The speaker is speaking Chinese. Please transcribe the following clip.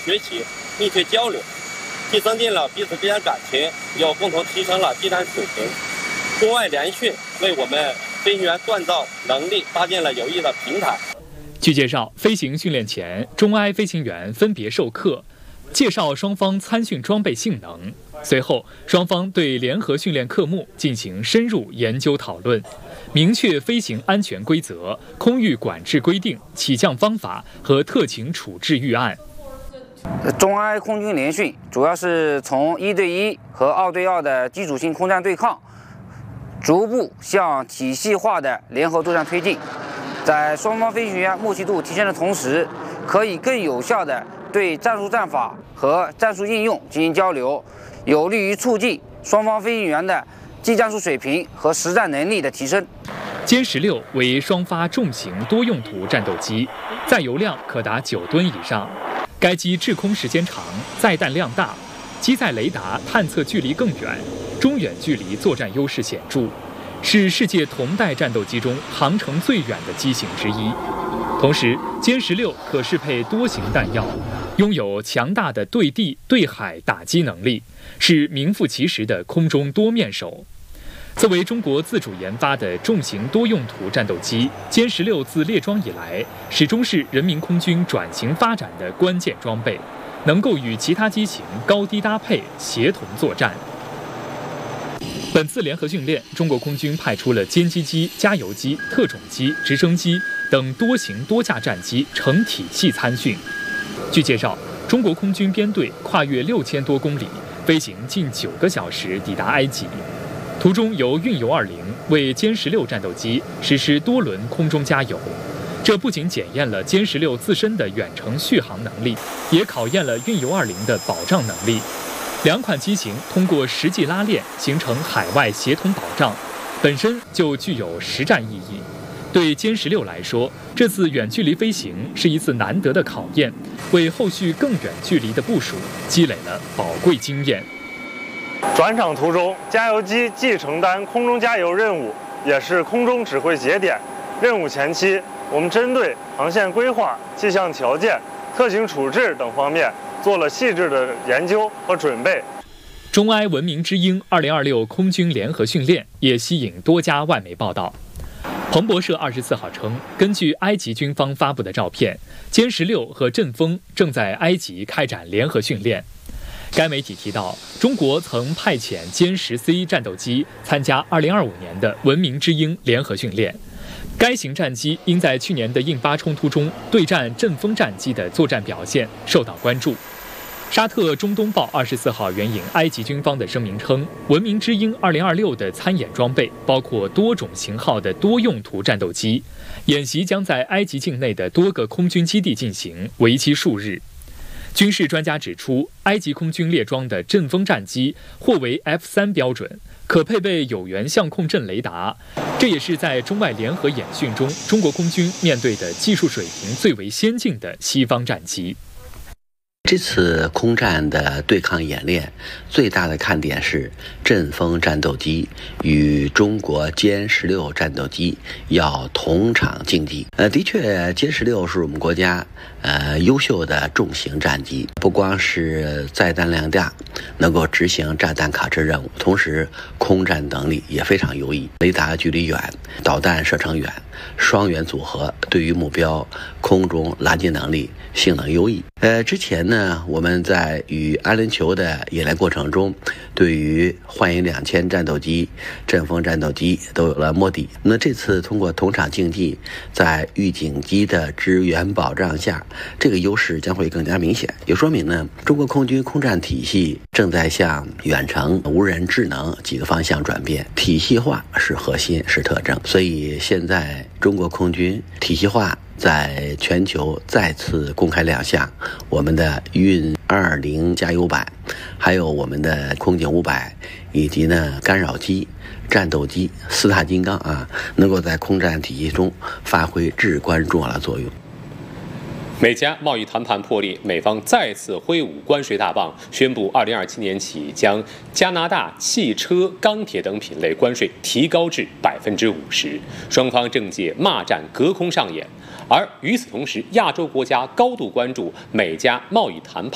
学习、密切交流，既增进了彼此之间感情，又共同提升了技战水平。中外联训为我们飞行员锻造能力搭建了有益的平台。 据介绍，飞行训练前，中埃飞行员分别授课，介绍双方参训装备性能。随后，双方对联合训练科目进行深入研究讨论，明确飞行安全规则、空域管制规定、起降方法和特情处置预案。 中埃空军联训主要是从1对1和2对2的基础性空战对抗，逐步向体系化的联合作战推进。在双方飞行员默契度提升的同时，可以更有效地对战术战法和战术应用进行交流，有利于促进双方飞行员的技战术水平和实战能力的提升。 歼16为双发重型多用途战斗机，载油量可达9吨以上。该机滞空时间长，载弹量大，机载雷达探测距离更远，中远距离作战优势显著，是世界同代战斗机中航程最远的机型之一。同时，歼16可适配多型弹药，拥有强大的对地、对海打击能力，是名副其实的空中多面手。作为中国自主研发的重型多用途战斗机，歼16自列装以来，始终是人民空军转型发展的关键装备，能够与其他机型高低搭配、协同作战。本次联合训练，中国空军派出了歼击机、加油机、特种机、直升机等多型多架战机成体系参训。据介绍，中国空军编队跨越6000多公里，飞行近9个小时抵达埃及。途中由运油20为歼16战斗机实施多轮空中加油，这不仅检验了歼16自身的远程续航能力，也考验了运油20的保障能力。两款机型通过实际拉练形成海外协同保障，本身就具有实战意义。对歼16来说，这次远距离飞行是一次难得的考验，为后续更远距离的部署积累了宝贵经验。 转场途中，加油机既承担空中加油任务，也是空中指挥节点。任务前期，我们针对航线规划、气象条件、特情处置等方面做了细致的研究和准备。 中埃文明之鹰2026空军联合训练也吸引多家外媒报道。彭博社24号称，根据埃及军方发布的照片，歼16和阵风正在埃及开展联合训练。该媒体提到，中国曾派遣歼10C 战斗机参加2025年的文明之鹰联合训练。该型战机因在去年的印巴冲突中对战阵风战机的作战表现受到关注。沙特中东报24号援引埃及军方的声明称，文明之鹰2026的参演装备包括多种型号的多用途战斗机，演习将在埃及境内的多个空军基地进行，为期数日。军事专家指出，埃及空军列装的阵风战机或为 F3标准，可配备有源相控阵雷达，这也是在中外联合演训中中国空军面对的技术水平最为先进的西方战机。 这次空战的对抗演练最大的看点是阵风战斗机与中国歼16战斗机要同场竞技。的确，歼16是我们国家优秀的重型战机，不光是载弹量大，能够执行炸弹卡车任务，同时空战能力也非常优异，雷达距离远，导弹射程远，双元组合对于目标空中拦截能力性能优异。之前呢，我们在与阿联酋的演练过程中，对于幻影2000战斗机、阵风战斗机都有了摸底。那这次通过同场竞技，在预警机的支援保障下，这个优势将会更加明显，也说明呢，中国空军空战体系正在向远程、无人、智能几个方向转变，体系化是核心，是特征。所以现在中国空军体系化在全球再次公开亮相，我们的运20加油版，还有我们的空警500，以及呢干扰机、战斗机四大金刚啊，能够在空战体系中发挥至关重要的作用。 美加贸易谈判破裂，美方再次挥舞关税大棒，宣布2027年起将加拿大汽车、钢铁等品类关税提高至50%，双方政界骂战隔空上演。而与此同时，亚洲国家高度关注美加贸易谈判